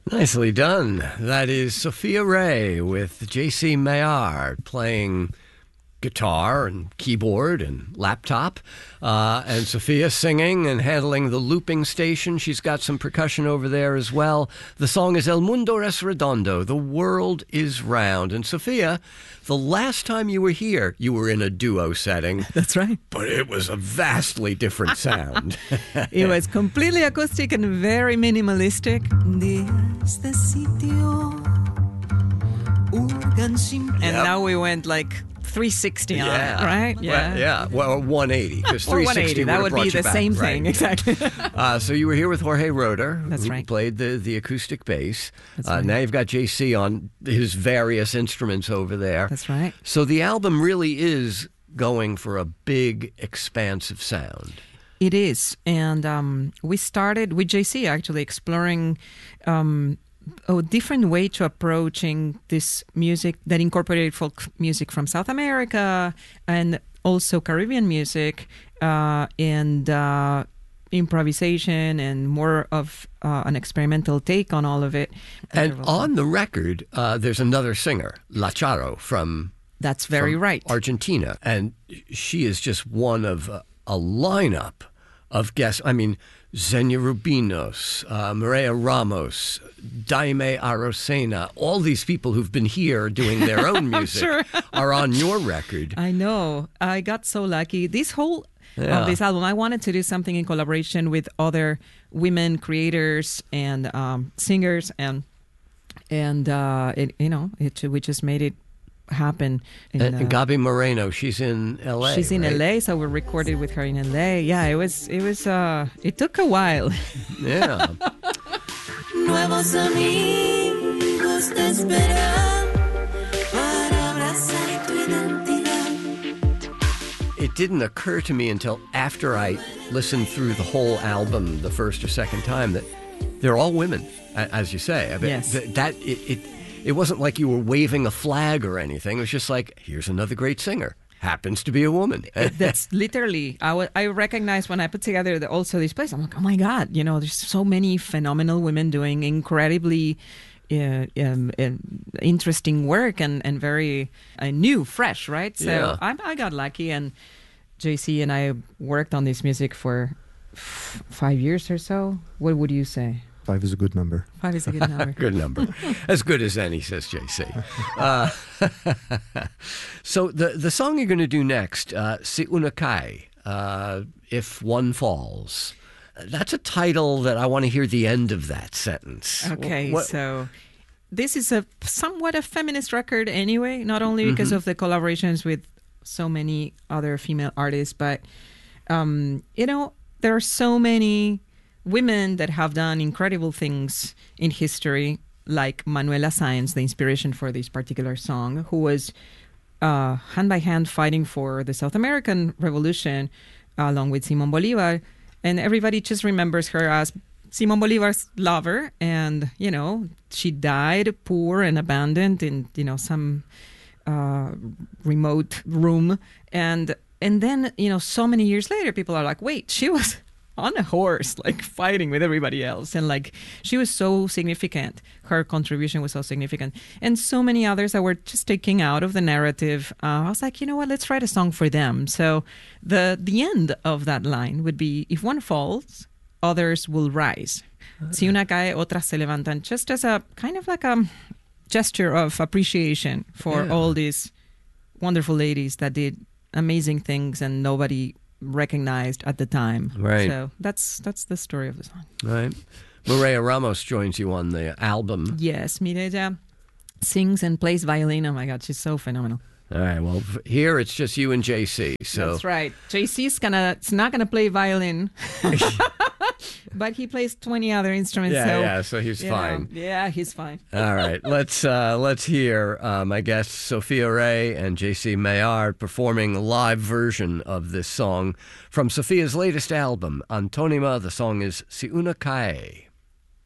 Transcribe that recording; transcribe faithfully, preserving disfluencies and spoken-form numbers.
Nicely done. That is Sophia Ray with J C Maillard playing guitar and keyboard and laptop, uh, and Sophia singing and handling the looping station. She's got some percussion over there as well. The song is El Mundo es Redondo, The World is Round. And Sophia, the last time you were here, you were in a duo setting. That's right. But it was a vastly different sound. It was completely acoustic and very minimalistic. And Yep. now we went like three sixty on Yeah. it, right? Yeah. Well, yeah. Well, one eighty. Because Or three one sixty eighty. That would brought be you the back, same right. thing. Exactly. uh, so you were here with Jorge Roeder, That's who right. played the, the acoustic bass. That's Uh, right. now you've got J C on his various instruments over there. That's right. So the album really is going for a big, expansive sound. It is. And um, we started with J C actually exploring um, a different way to approaching this music that incorporated folk music from South America and also Caribbean music uh, and uh, improvisation and more of uh, an experimental take on all of it. And on the record, uh, there's another singer, La Charo, from That's very from right. Argentina. And she is just one of a, a lineup of guests. I mean, Xenia Rubinos, uh, Maria Ramos, Daime Arocena, all these people who've been here doing their own music sure. are on your record. I know. I got so lucky. This whole Yeah. of this album, I wanted to do something in collaboration with other women creators and um, singers, and and uh, it, you know, it, we just made it happen. in, And, and uh, Gabi Moreno, she's in L A. She's in right? L A, so we recorded with her in L A. Yeah, it was it was uh, it took a while. Yeah. Nuevos amigos te esperan para abrazar tu identidad. It didn't occur to me until after I listened through the whole album the first or second time that they're all women, a- as you say. I mean, Yes. th- that it, it it wasn't like you were waving a flag or anything. It was just like, here's another great singer. Happens to be a woman. That's literally, I, w- I recognized when I put together the, also this place, I'm like, oh my God, you know, there's so many phenomenal women doing incredibly uh, um, um, interesting work and, and very uh, new, fresh, right? So Yeah. I, I got lucky, and J C and I worked on this music for f- five years or so. What would you say? Five is a good number. Five is a good number. Good number. As good as any, says J C. Uh, so the the song you're going to do next, uh, Si Una Cae, uh, If One Falls, that's a title that I want to hear the end of that sentence. Okay, What- so this is a somewhat a feminist record anyway, not only because of the collaborations with so many other female artists, but, um, you know, there are so many women that have done incredible things in history, like Manuela Sáenz, the inspiration for this particular song, who was uh, hand by hand fighting for the South American Revolution uh, along with Simón Bolívar. And everybody just remembers her as Simón Bolívar's lover. And, you know, she died poor and abandoned in, you know, some uh, remote room. And and then, you know, so many years later, people are like, wait, she was on a horse, like fighting with everybody else. And like, she was so significant. Her contribution was so significant. And so many others that were just taking out of the narrative. Uh, I was like, you know what, let's write a song for them. So the the end of that line would be, if one falls, others will rise. Si una cae, otras se levantan. Just as a kind of like a gesture of appreciation for Yeah. all these wonderful ladies that did amazing things and nobody recognized at the time. Right. So that's that's the story of the song. Right. Maria Ramos joins you on the album. Yes, Mireya sings and plays violin. Oh my God, she's so phenomenal. All right. Well, f- here it's just you and J C. So That's right. J C's gonna it's not gonna play violin, but he plays twenty other instruments. yeah, so, yeah. So he's you know, fine. yeah, he's fine. All right, let's uh, let's hear uh, my guests Sophia Ray and J C Maillard performing a live version of this song from Sophia's latest album, Antonima. The song is Si Una Cae.